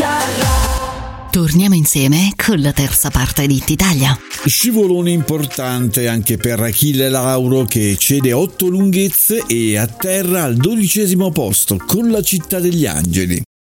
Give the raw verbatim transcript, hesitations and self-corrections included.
Torniamo insieme con la terza parte di Hit Italia. Scivolone importante anche per Achille Lauro, che cede otto lunghezze e atterra al dodicesimo posto con La città degli angeli.